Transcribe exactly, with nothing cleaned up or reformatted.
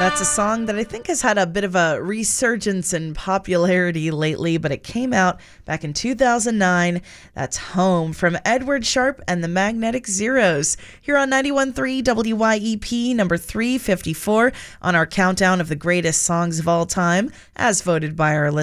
That's a song that I think has had a bit of a resurgence in popularity lately, but it came out back in two thousand nine. That's Home from Edward Sharpe and the Magnetic Zeros here on ninety-one point three W Y E P, number three fifty-four on our countdown of the greatest songs of all time, as voted by our listeners.